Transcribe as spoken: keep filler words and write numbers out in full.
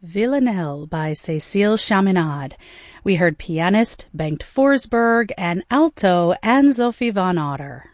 Villanelle by Cécile Chaminade. We heard pianist Bengt Forsberg and alto Anne-Sophie von Otter.